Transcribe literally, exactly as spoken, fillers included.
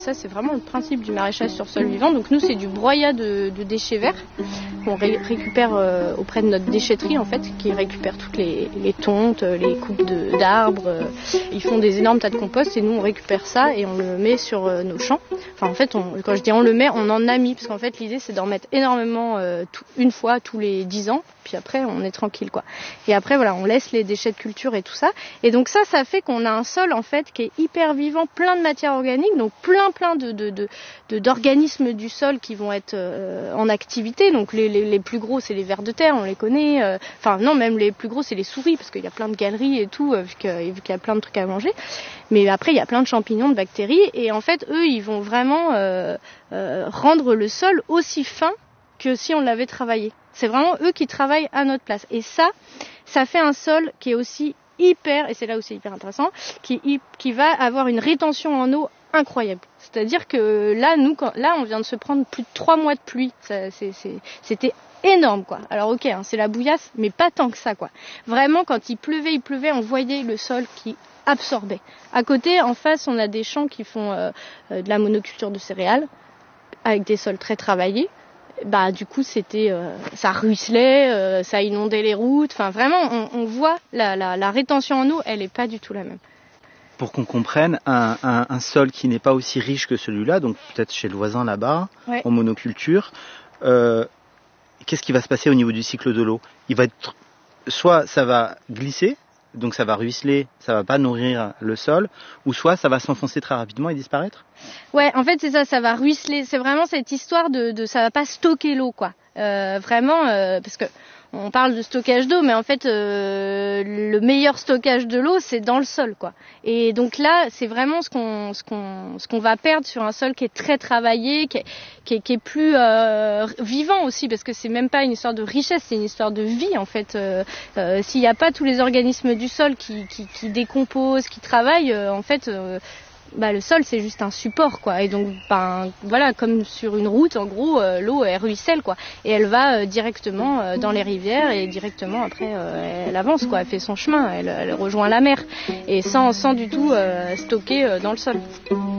Ça, c'est vraiment le principe du maraîchage sur sol vivant. Donc nous, c'est du broyat de, de déchets verts qu'on ré- récupère euh, auprès de notre déchetterie, en fait, qui récupère toutes les, les tontes, les coupes de, d'arbres. Euh, ils font des énormes tas de compost et nous, on récupère ça et on le met sur euh, nos champs. Enfin, en fait, on, quand je dis on le met, on en a mis, parce qu'en fait, l'idée, c'est d'en mettre énormément euh, tout, une fois tous les dix ans. Puis après, on est tranquille, quoi. Et après, voilà, on laisse les déchets de culture et tout ça. Et donc ça, ça fait qu'on a un sol, en fait, qui est hyper vivant, plein de matière organique, donc plein, plein de, de, de, de d'organismes du sol qui vont être euh, en activité. Donc les, les, les plus gros, c'est les vers de terre, on les connaît. Euh, enfin, non, même les plus gros, c'est les souris, parce qu'il y a plein de galeries et tout, euh, vu, que, vu qu'il y a plein de trucs à manger. Mais après, il y a plein de champignons, de bactéries. Et en fait, eux, ils vont vraiment euh, euh, rendre le sol aussi fin que si on l'avait travaillé. C'est vraiment eux qui travaillent à notre place. Et ça, ça fait un sol qui est aussi hyper, et c'est là où c'est hyper intéressant, qui, qui va avoir une rétention en eau incroyable. C'est-à-dire que là, nous, quand, là, on vient de se prendre plus de trois mois de pluie. Ça, c'est, c'est, c'était énorme, quoi. Alors ok, hein, c'est la bouillasse, mais pas tant que ça, quoi. Vraiment, quand il pleuvait, il pleuvait, on voyait le sol qui absorbait. À côté, en face, on a des champs qui font euh, de la monoculture de céréales, avec des sols très travaillés. Bah du coup c'était euh, ça ruisselait, euh, ça inondait les routes, enfin vraiment on, on voit la, la, la rétention en eau, elle est pas du tout la même. Pour qu'on comprenne, un, un, un sol qui n'est pas aussi riche que celui-là, donc peut-être chez le voisin là-bas, ouais. En monoculture, euh, qu'est-ce qui va se passer au niveau du cycle de l'eau? Il va être, soit ça va glisser, donc ça va ruisseler, ça va pas nourrir le sol, ou soit ça va s'enfoncer très rapidement et disparaître. Ouais, en fait c'est ça, ça va ruisseler. C'est vraiment cette histoire de, de ça va pas stocker l'eau, quoi. Euh, vraiment, euh, parce que on parle de stockage d'eau, mais en fait euh, le meilleur stockage de l'eau c'est dans le sol, quoi. Et donc là c'est vraiment ce qu'on ce qu'on ce qu'on va perdre sur un sol qui est très travaillé, qui est qui est, qui est plus euh, vivant aussi, parce que c'est même pas une histoire de richesse, c'est une histoire de vie en fait. Euh, euh, s'il n'y a pas tous les organismes du sol qui qui, qui décomposent, qui travaillent, euh, en fait. Euh, Bah, le sol c'est juste un support, quoi, et donc ben voilà, comme sur une route en gros, euh, l'eau elle ruisselle, quoi, et elle va euh, directement euh, dans les rivières et directement après euh, elle avance, quoi, elle fait son chemin, elle, elle rejoint la mer et sans sans du tout euh, stocker euh, dans le sol.